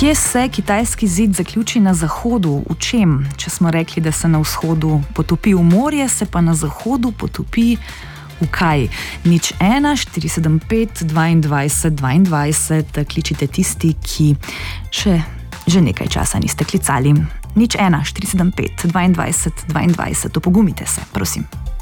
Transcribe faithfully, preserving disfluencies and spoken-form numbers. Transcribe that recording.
Kje se kitajski zid zaključi na zahodu? V čem? Če smo rekli, da se na vzhodu potopi v morje, se pa na zahodu potopi v kaj? Nič ena, štiri sedem pet, dvaindvajset, dvaindvajset, kličite tisti, ki še že nekaj časa niste klicali. Nič ena, štiri sedem pet, dvaindvajset, dvaindvajset, opogumite se, prosim.